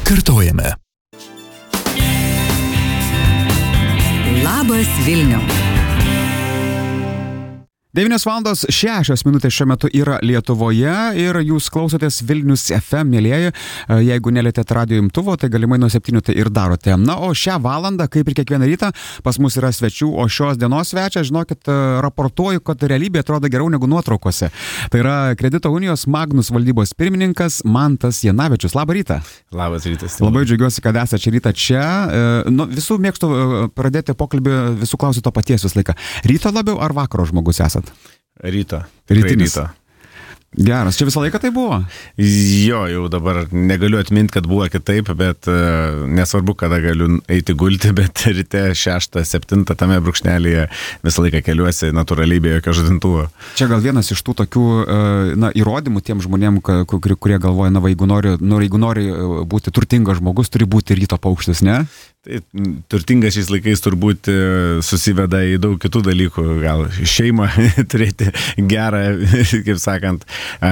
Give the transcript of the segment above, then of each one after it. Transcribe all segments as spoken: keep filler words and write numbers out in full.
Kartojame. Labas Vilniau. devynios valandos šešios minutės šiuo metu yra Lietuvoje ir jūs klausotės Vilnius F M, mielieji. Jeigu nelietėte radio imtuvo, tai galimai nuo septynių tai ir darote. Na, o šią valandą, kaip ir kiekvieną rytą, pas mus yra svečių, o šios dienos svečia, žinokit, raportuoju, kad realybė atrodo geriau negu nuotraukose. Tai yra Kredito unijos Magnus valdybos pirmininkas Mantas Janavičius. Labą rytą. Labas rytas. Labai džiaugiuosi, kad esate šį rytą čia. Nu, visų mėgstu pradėti pokalbį, visų klausiu to paties visą laiką. Ryto labiau ar vakaro žmogus esate? Ryto. Rytinis. Ryto. Geras, čia visą laiką tai buvo? Jo, jau dabar negaliu atminti, kad buvo kitaip, bet uh, nesvarbu, kada galiu eiti gulti, bet ryte šeštą, septintą tame brūkšnelėje visą laiką keliuosi natūraliai be jokio žadintuvo. Čia gal vienas iš tų tokių uh, na, įrodymų tiem žmonėm, kurie, kurie galvoja, na, va, jeigu nori, nori, jeigu nori būti turtingas žmogus, turi būti ryto paukštis, ne? Tai turtingas šiais laikais turbūt susiveda į daug kitų dalykų, gal šeimą turėti gerą, kaip sakant,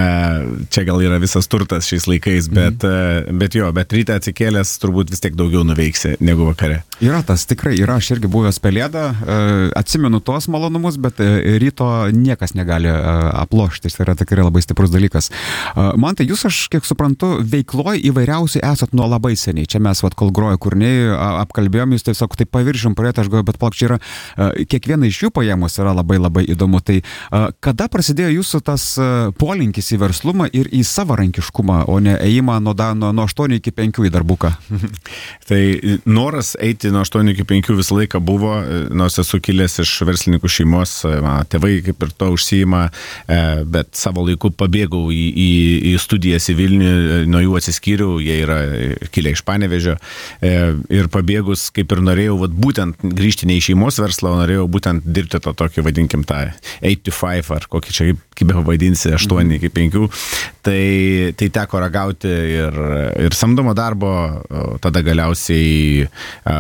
čia gal yra visas turtas šiais laikais, bet, mhm. bet jo, bet ryte atsikėlęs turbūt vis tiek daugiau nuveiksi negu vakare. Yra tas, tikrai yra, aš irgi buvęs pelėda, atsimenu tos malonumus, bet ryto niekas negali aplošti, tai yra tikrai labai stiprus dalykas. Man tai jūs, aš kiek suprantu, veikloj įvairiausiai esat nuo labai seniai, čia mes, vat, kol groja kūriniai, apkalbėjom, jūs tiesiog taip paviršim praeitą, aš galvoju, bet palauk, čia yra, kiekviena iš jų paėmus yra labai labai įdomu. Tai kada prasidėjo jūsų tas polinkis į verslumą ir į savarankiškumą, o ne ėjimą nuo, nuo, nuo aštuonių iki penkių į darbuką? Tai noras eiti nuo aštuonių iki penkių visą laiką buvo, nors esu kilęs iš verslininkų šeimos, man, tėvai kaip ir to užsiima, bet savo laiku pabėgau į, į, į studijas į Vilnių, nuo jų atsiskyriau, jie yra kilę iš Panevėžio ir pabėgau. Bėgus, kaip ir norėjau, vat, būtent grįžti ne į šeimos verslą, o norėjau būtent dirbti to tokį, vadinkim, tą eight to five ar kokį čia, kaip be vadinsi, aštuoni iki penkių. Tai, tai teko ragauti ir, ir samdomo darbo, tada galiausiai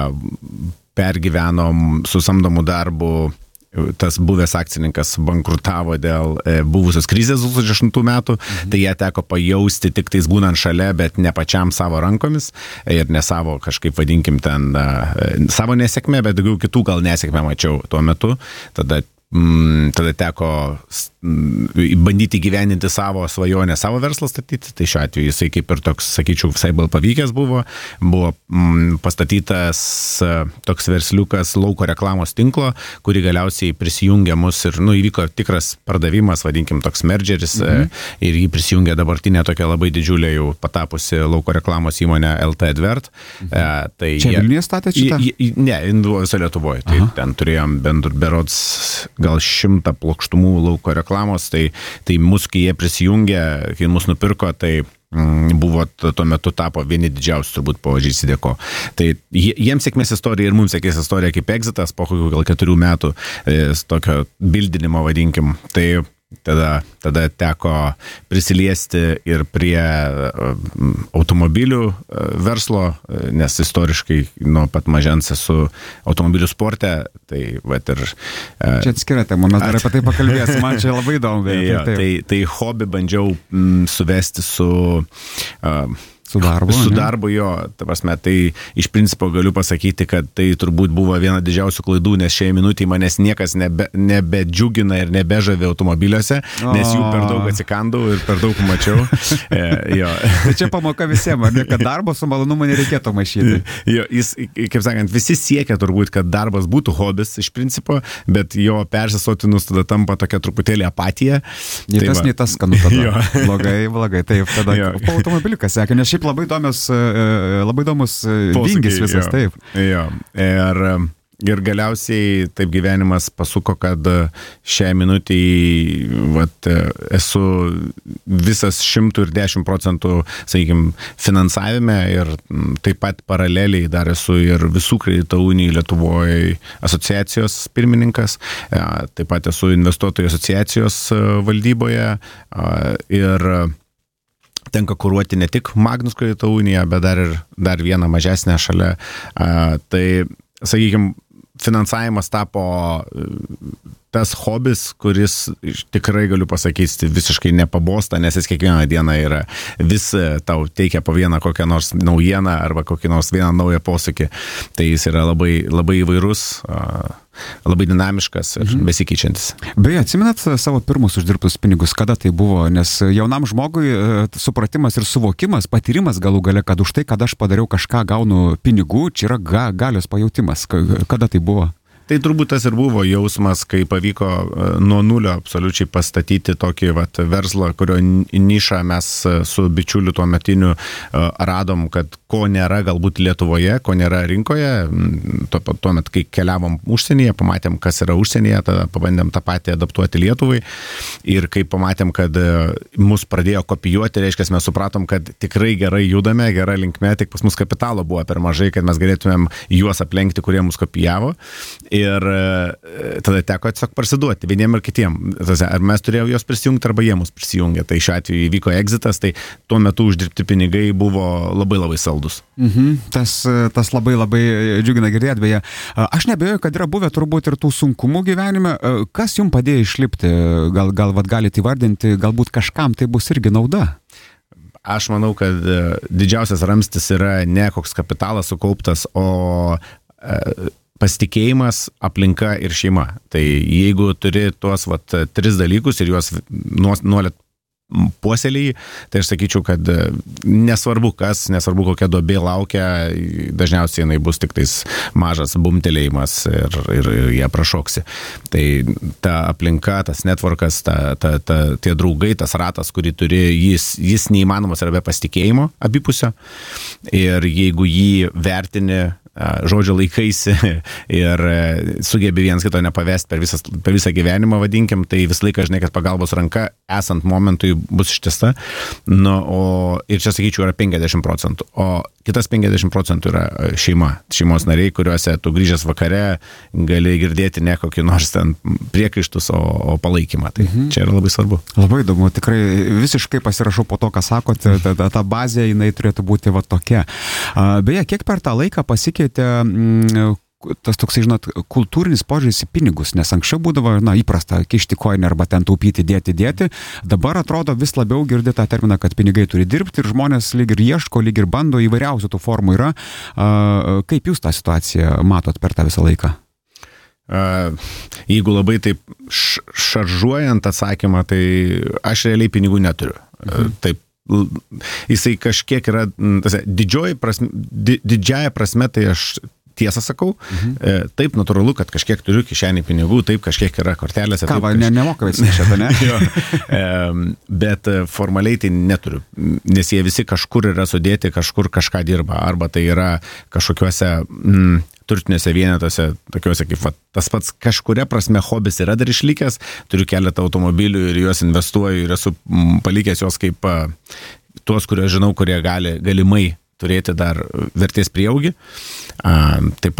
pergyvenom su samdomu darbu. Tas buvęs akcininkas bankrutavo dėl e, buvusios krizės du tūkstančiai aštuntų metų, mhm. tai jie teko pajausti tik tais būnant šalia, bet ne pačiam savo rankomis ir ne savo kažkaip vadinkim ten, e, savo nesėkmę, bet daugiau kitų gal nesėkmę mačiau tuo metu. Tada Mm, tada teko mm, bandyti gyveninti savo svajonę, savo verslą statyti, tai šiuo atveju jisai kaip ir toks, sakyčiau, visai bal pavykęs buvo, buvo mm, pastatytas toks versliukas lauko reklamos tinklo, kurį galiausiai prisijungė mus ir, nu, įvyko tikras pardavimas, vadinkim, toks mergeris, mhm. ir jį prisijungė dabartinė tokia labai didžiulė jau patapusi lauko reklamos įmonė L T Advert. Mhm. E, tai Čia Vilniuje statė šitą? J, j, ne, buvo viso Lietuvoje, tai Aha. ten turėjom bent berods gal šimtą plokštumų lauko reklamos, tai, tai mus, kai jie prisijungė, kai mus nupirko, tai mm, buvo tuo metu tapo vieni didžiausių turbūt po G C D C O. Tai jiems sėkmės istorija ir mums sėkmės istorija kaip exitas po kokių gal keturių metų e, tokio bildinimo vadinkim. Tai Tada, tada teko prisiliesti ir prie automobilių verslo, nes istoriškai nuo pat mažens esu automobilių sporte, tai vat ir... Čia atskira tema, mes dar apie tai pakalbėsim, man čia labai įdomu. Jo, tai, tai hobį bandžiau m, suvesti su... Uh, Su darbu, su darbu jo, ta prasme, tai iš principo galiu pasakyti, kad tai turbūt buvo viena didžiausių klaidų, nes šiai minutį manęs niekas nebe, nebedžiugina ir nebežavė automobiliuose, o. nes jų per daug atsikandau ir per daug mačiau. e, jo. Tai čia pamoka visiems, ar ne, kad darbo su malonumu nereikėtų maišyti. Jo, jis, kaip sakant, visi siekia turbūt, kad darbas būtų hobis iš principo, bet jo persisotinus tada tampa tokia truputėlį apatija. Nei tai tas, va. nei tas skanu tada. Blogai, blogai. Taip, tada po automobiliuką sekė, nes šiaip labai įdomios, labai įdomus vingis visas, jo, taip. Jo, ir, ir galiausiai taip gyvenimas pasuko, kad šią minutį vat, esu visas šimtų ir dešimt procentų, sakykime, finansavime ir taip pat paraleliai dar esu ir visų kredito unijų Lietuvoje asociacijos pirmininkas, taip pat esu investuotojų asociacijos valdyboje ir tenka kuruoti ne tik Magnus kredito uniją, bet dar ir dar vieną mažesnę šalia. A, tai, sakykime, finansavimas tapo tas hobis, kuris tikrai galiu pasakyti visiškai nepabosta, nes jis kiekvieną dieną yra vis tau teikia po vieną kokią nors naujieną arba kokį nors vieną naują posūkį. Tai jis yra labai, labai įvairus, labai dinamiškas ir mhm. besikeičiantis. Beje, atsimenat savo pirmus uždirbtus pinigus, kada tai buvo? Nes jaunam žmogui supratimas ir suvokimas, patyrimas galų gale, kad už tai, kad aš padariau kažką, gaunu pinigų, čia yra ga, galios pajautimas. Kada tai buvo? Tai turbūt tas ir buvo jausmas, kai pavyko nuo nulio absoliučiai pastatyti tokį vat, verslą, kurio nišą mes su bičiuliu tuo metiniu radom, kad ko nėra galbūt Lietuvoje, ko nėra rinkoje. Tuo, tuo met, kai keliavom užsienyje, pamatėm, kas yra užsienyje, tada pabandėm tą patį adaptuoti Lietuvai. Ir kai pamatėm, kad mus pradėjo kopijuoti, reiškia, mes supratom, kad tikrai gerai judame, gera linkme, tik pas mus kapitalo buvo per mažai, kad mes galėtumėm juos aplenkti, kurie mus kopijavo. Ir tada teko tiesiog parsiduoti vieniem ir kitiem. Ar mes turėjome jos prisijungti, arba jie mus prisijungė. Tai šiuo atveju įvyko exitas, tai tuo metu uždirbti pinigai buvo labai labai saldus. Mhm. Tas, tas labai labai džiugina girdėti, beje. Aš nebejoju, kad yra buvę turbūt ir tų sunkumų gyvenime. Kas jums padėjo išlipti? Gal, gal vat galite įvardinti, galbūt kažkam tai bus irgi nauda? Aš manau, kad didžiausias ramstis yra ne koks kapitalas sukauptas, o pasitikėjimas, aplinka ir šeima. Tai jeigu turi tuos vat, tris dalykus ir juos nuolat puoselėjai, tai aš sakyčiau, kad nesvarbu kas, nesvarbu kokia duobė laukia, dažniausiai jinai bus tik tais mažas bumtelėjimas ir, ir, ir jie prašoksi. Tai ta aplinka, tas networkas, ta, ta, ta, tie draugai, tas ratas, kurį turi, jis, jis neįmanomas yra be pasitikėjimo abipusio. Ir jeigu jį vertini žodžio laikaisi ir sugebi vienas kito nepavesti per, visas, per visą gyvenimą, vadinkim, tai visą laiką žinai, kad pagalbos ranka esant momentui bus ištiesta. Nu, o, ir čia sakyčiau yra penkiasdešimt procentų. O kitas penkiasdešimt procentų yra šeima. Šeimos nariai, kuriuose tu grįžęs vakare gali girdėti ne kokį nors ten priekaištus, o, o palaikymą. Tai mhm. čia yra labai svarbu. Labai įdomu. Tikrai visiškai pasirašau po to, ką sakote. Ta, ta, ta bazė, jinai turėtų būti va tokia. Beje, kiek per tą laiką pasikeitė tas toksai, žinot, kultūrinis požiūris į pinigus, nes anksčiau būdavo, na, įprasta kišti koinį arba ten taupyti, dėti, dėti. Dabar atrodo vis labiau girdi tą terminą, kad pinigai turi dirbti ir žmonės lyg ir ieško, lyg ir bando, įvairiausių tų formų yra. Kaip jūs tą situaciją matot per tą visą laiką? Jeigu labai taip šaržuojant atsakymą, tai aš realiai pinigų neturiu. Mhm. Taip. Jisai kažkiek yra, didžioji prasme, di, didžiaja prasme, tai aš tiesą sakau, mhm. taip natūralu, kad kažkiek turiu kišenį pinigų, taip kažkiek yra kortelėse. Ką, va, kaž... ne, nemoka visi šitą, ne? jo, bet formaliai tai neturiu, nes jie visi kažkur yra sudėti, kažkur kažką dirba, arba tai yra kažkokiuose mm, turtinėse vienetose, tokiuose kaip va, tas pats kažkuria prasme hobis yra dar išlikęs, turiu keletą automobilių ir juos investuoju ir esu palikęs juos kaip tuos, kuriuos žinau, kurie gali galimai turėti dar vertės prieaugį. Taip